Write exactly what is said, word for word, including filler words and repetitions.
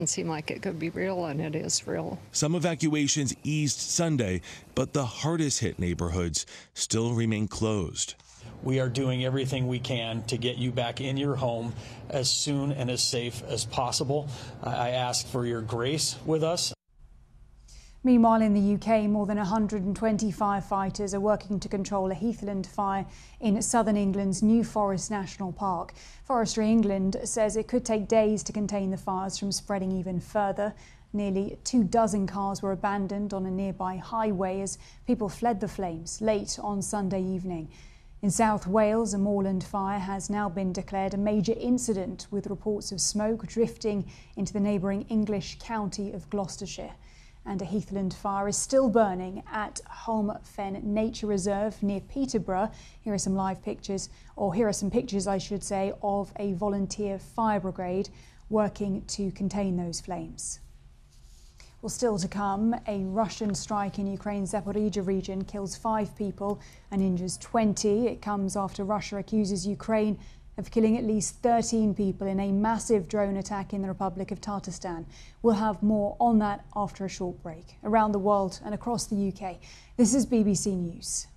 It seemed like it could be real, and it is real. Some evacuations eased Sunday, but the hardest hit neighborhoods still remain closed. We are doing everything we can to get you back in your home as soon and as safe as possible. I ask for your grace with us. Meanwhile, in the U K, more than one hundred twenty firefighters are working to control a heathland fire in southern England's New Forest National Park. Forestry England says it could take days to contain the fires from spreading even further. Nearly two dozen cars were abandoned on a nearby highway as people fled the flames late on Sunday evening. In South Wales, a moorland fire has now been declared a major incident, with reports of smoke drifting into the neighbouring English county of Gloucestershire. And a heathland fire is still burning at Holme Fen Nature Reserve near Peterborough. Here are some live pictures, or here are some pictures, I should say, of a volunteer fire brigade working to contain those flames. Well, still to come, a Russian strike in Ukraine's Zaporizhzhia region kills five people and injures twenty. It comes after Russia accuses Ukraine of killing at least thirteen people in a massive drone attack in the Republic of Tatarstan. We'll have more on that after a short break. Around the world and across the U K, this is B B C News.